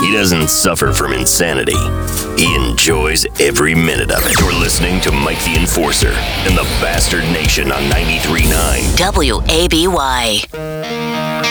He doesn't suffer from insanity. He enjoys every minute of it. You're listening to Mike the Enforcer and the Bastard Nation on 93.9 WABY.